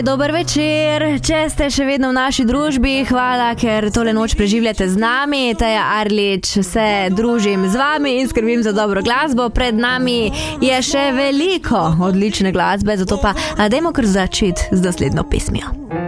Dober večer, če ste še vedno v naši družbi, hvala, ker tole noč preživljate z nami. Teja Arlič se družim z vami in skrbim za dobro glasbo. Pred nami je še veliko odlične glasbe, zato pa dajmo kar začeti z naslednjo pesmijo.